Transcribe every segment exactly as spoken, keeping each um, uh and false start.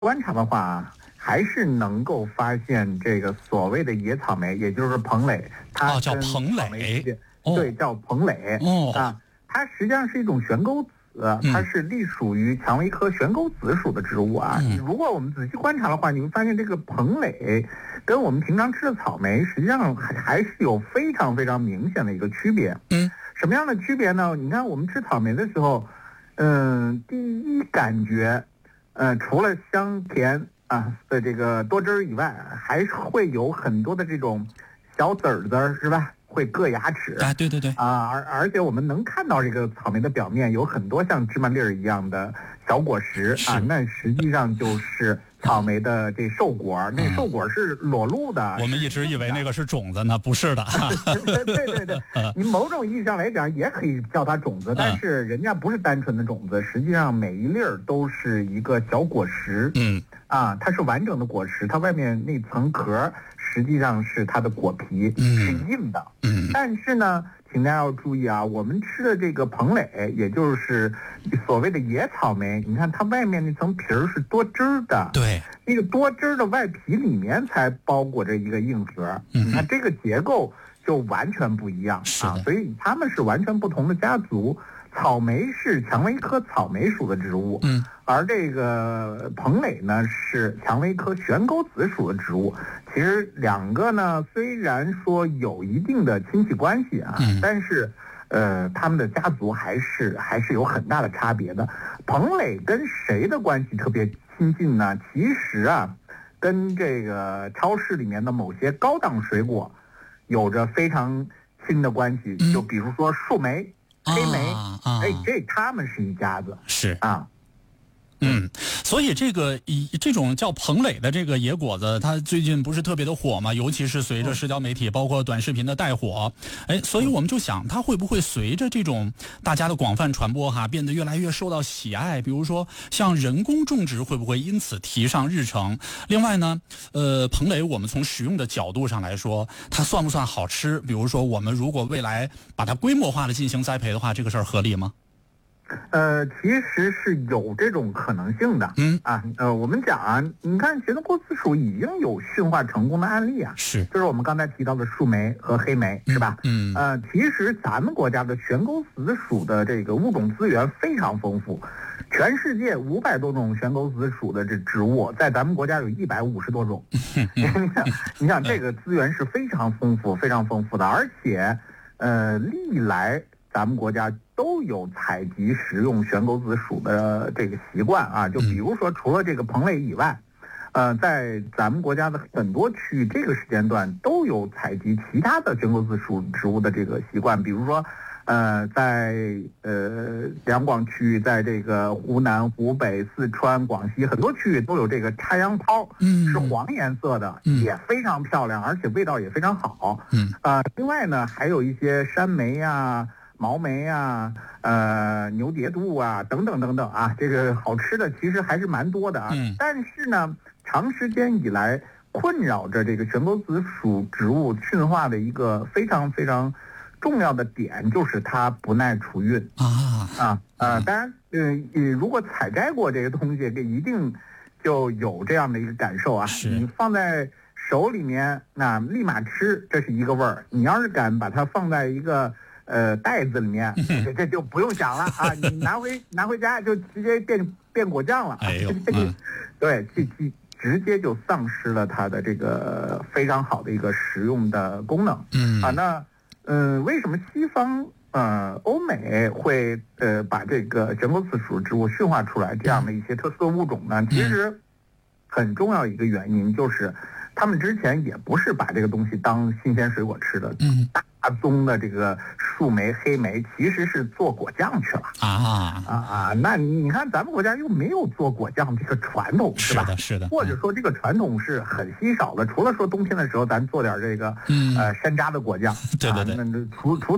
观察的话，还是能够发现这个所谓的野草莓，也就是蓬蕾，它哦叫蓬蕾， 哦、对，叫蓬蕾、 哦、 啊，它实际上是一种悬钩子，它是隶属于蔷薇科悬钩子属的植物啊。嗯、如果我们仔细观察的话，你会发现这个蓬蕾跟我们平常吃的草莓，实际上还还是有非常非常明显的一个区别。 嗯， 什么样的区别呢？你看我们吃草莓的时候，嗯、呃，第一感觉。呃，除了香甜啊的这个多汁儿以外，还是会有很多的这种小籽儿子，是吧？会硌牙齿。 啊，对对对。 啊，而而且我们能看到这个草莓的表面有很多像芝麻粒儿一样的小果实啊，那实际上就是草莓的这瘦果，嗯、那瘦果是裸露的。 我们一直以为那个是种子呢，不是的。 对对对，你某种意义上来讲也可以叫它种子，但是人家不是单纯的种子，实际上每一粒儿都是一个小果实。 嗯， 啊，它是完整的果实，它外面那层壳实际上是它的果皮， 嗯、 是硬的。 嗯， 但是呢，请大家要注意啊，我们吃的这个蓬蕾，也就是所谓的野草莓，你看它外面那层皮儿是多汁儿的， 对， 那个多汁儿的外皮里面才包裹着一个硬核， 嗯， 你看这个结构就完全不一样啊，所以它们是完全不同的家族。草莓是蔷薇科草莓属的植物， 嗯， 而这个蓬蕾呢是蔷薇科悬钩子属的植物。其实两个呢虽然说有一定的亲戚关系啊， 嗯、 但是呃他们的家族还是还是有很大的差别的。蓬蕾跟谁的关系特别亲近呢？其实啊，跟这个超市里面的某些高档水果有着非常亲的关系， 嗯、 就比如说树莓。黑莓， 啊啊、 哎，这他们是一家子， 是啊， 嗯，所以这个以这种叫蓬蕾的这个野果子，它最近不是特别的火嘛？尤其是随着社交媒体包括短视频的带火，哎，所以我们就想，它会不会随着这种大家的广泛传播哈，变得越来越受到喜爱？比如说像人工种植会不会因此提上日程？另外呢，呃，蓬蕾我们从食用的角度上来说，它算不算好吃？比如说我们如果未来把它规模化的进行栽培的话，这个事儿合理吗？ 呃，其实是有这种可能性的。 嗯啊，呃，我们讲啊，你看悬钩子属已经有驯化成功的案例啊， 是， 就是我们刚才提到的树莓和黑莓，是吧？ 嗯， 呃，其实咱们国家的悬钩子属的这个物种资源非常丰富，全世界五百多种悬钩子属的这植物，在咱们国家有一百五十多种。你想，你想这个资源是非常丰富、非常丰富的，而且，呃，历来咱们国家都有采集食用悬钩子属的这个习惯啊，就比如说除了这个蓬蕾以外，呃，在咱们国家的很多区域，这个时间段都有采集其他的悬钩子属植物的这个习惯，比如说，呃，在呃两广区域，在这个湖南、湖北、四川、广西很多区域都有这个插秧蒿， 嗯， 是黄颜色的， 嗯， 也非常漂亮，而且味道也非常好， 嗯， 啊、呃，另外呢，还有一些山莓呀、啊。毛莓啊，呃，牛蝶杜啊，等等等等啊，这个好吃的其实还是蛮多的啊。 嗯。 但是呢，长时间以来困扰着这个悬钩子属植物驯化的一个非常非常重要的点，就是它不耐储运啊啊呃，当然，呃，如果采摘过这个东西，这一定就有这样的一个感受啊。你放在手里面，那立马吃，这是一个味儿。你要是敢把它放在一个呃，袋子里面，这这就不用想了啊！你拿回拿回家就直接变变果酱了。 哎呦， 嗯、对，这这直接就丧失了它的这个非常好的一个食用的功能。 嗯啊，那嗯、呃，为什么西方呃欧美会呃把这个悬钩子属植物驯化出来这样的一些特色物种呢？其实很重要一个原因就是，他们之前也不是把这个东西当新鲜水果吃的。 嗯。 大宗的这个树莓、黑莓其实是做果酱去了啊啊啊！那你看咱们国家又没有做果酱这个传统，是吧？ 是的，是的。 或者说这个传统是很稀少的，除了说冬天的时候咱做点这个、 嗯、 呃山楂的果酱， 对对对。 啊、那除除此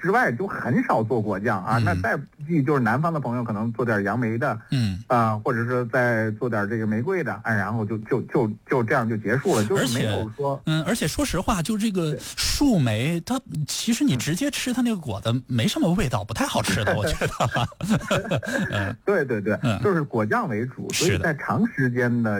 之外就很少做果酱啊。 嗯、 那再继就是南方的朋友可能做点杨梅的， 嗯啊、呃，或者是再做点这个玫瑰的，哎，然后就就就就这样就结束了，就是没有说， 嗯，而且说实话，就这个树莓，它其实你直接吃它那个果子没什么味道，不太好吃的，我觉得。 对对对， 嗯、 就是果酱为主，所以在长时间的